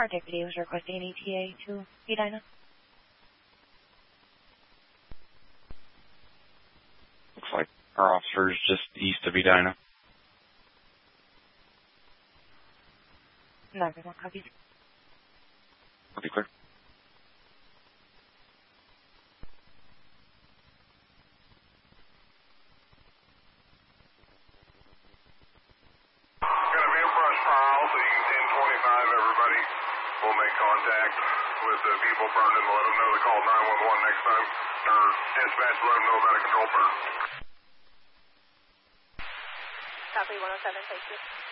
Our deputy was requesting an ETA to Edina. Looks like our officer is just east of Edina. 911 copies. Copy, clear. Gonna be a brush pile, so you can 1025 everybody. We'll make contact with the people burned and let them know to call 911 next time. Or dispatch, let them know about a control burn. Copy 107, thank you.